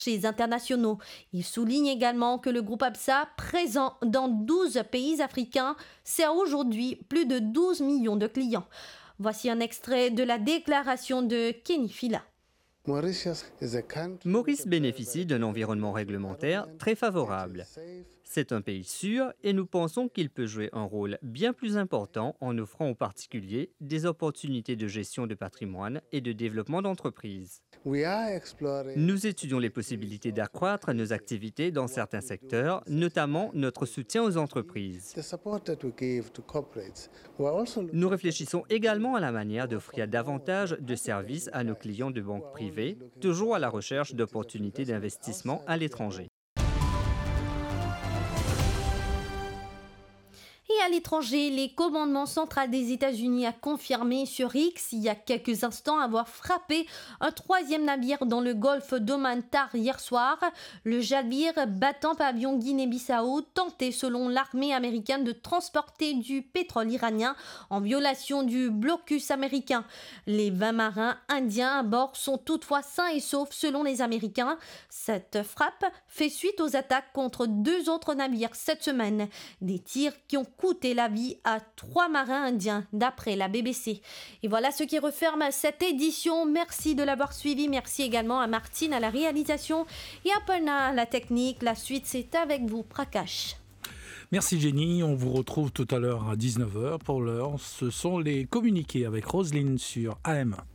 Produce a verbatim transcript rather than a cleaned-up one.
marchés internationaux. Il souligne également que le groupe Absa, présent dans douze pays africains, sert aujourd'hui plus de douze millions de clients. Voici un extrait de la déclaration de Kenny Fila. Maurice bénéficie d'un environnement réglementaire très favorable. C'est un pays sûr et nous pensons qu'il peut jouer un rôle bien plus important en offrant aux particuliers des opportunités de gestion de patrimoine et de développement d'entreprises. Nous étudions les possibilités d'accroître nos activités dans certains secteurs, notamment notre soutien aux entreprises. Nous réfléchissons également à la manière d'offrir davantage de services à nos clients de banques privées, toujours à la recherche d'opportunités d'investissement à l'étranger. Et à l'étranger, les commandements central des États-Unis a confirmé sur X il y a quelques instants avoir frappé un troisième navire dans le golfe d'Oman tard hier soir. Le Jadir, battant pavillon Guinée-Bissau, tentait selon l'armée américaine de transporter du pétrole iranien en violation du blocus américain. Les vingt marins indiens à bord sont toutefois sains et saufs selon les Américains. Cette frappe fait suite aux attaques contre deux autres navires cette semaine. Des tirs qui ont coûté la vie à trois marins indiens, d'après la B B C. Et voilà ce qui referme cette édition. Merci de l'avoir suivi. Merci également à Martine à la réalisation et à Pena à la technique. La suite, c'est avec vous, Prakash. Merci Jenny, on vous retrouve tout à l'heure à dix-neuf heures. Pour l'heure, ce sont les communiqués avec Roselyne sur A M.